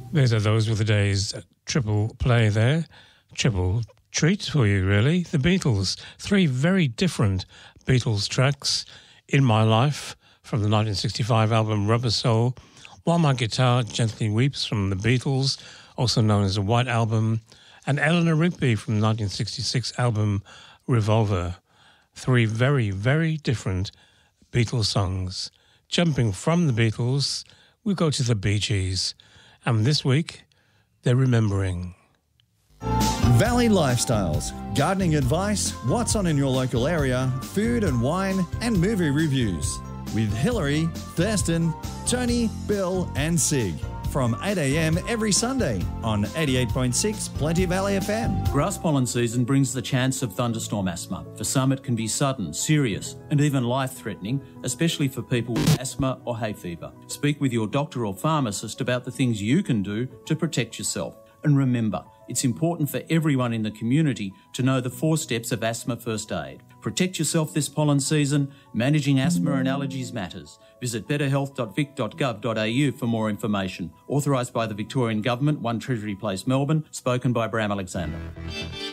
These are those were the days. Triple play there. Triple treat for you, really. The Beatles. 3 very different Beatles tracks. In My Life from the 1965 album Rubber Soul. While My Guitar Gently Weeps from the Beatles, also known as the White Album. And Eleanor Rigby from the 1966 album Revolver. 3 very, very different Beatles songs. Jumping from the Beatles, we go to the Bee Gees. And this week, they're remembering. Valley Lifestyles, gardening advice, what's on in your local area, food and wine, and movie reviews. With Hillary, Thurston, Tony, Bill, and Sig. From 8 a.m. every Sunday on 88.6 Plenty Valley FM. Grass pollen season brings the chance of thunderstorm asthma. For some, it can be sudden, serious, and even life-threatening, especially for people with asthma or hay fever. Speak with your doctor or pharmacist about the things you can do to protect yourself. And remember, it's important for everyone in the community to know the 4 steps of asthma first aid. Protect yourself this pollen season. Managing asthma and allergies matters. Visit betterhealth.vic.gov.au for more information. Authorised by the Victorian Government, 1 Treasury Place, Melbourne. Spoken by Bram Alexander.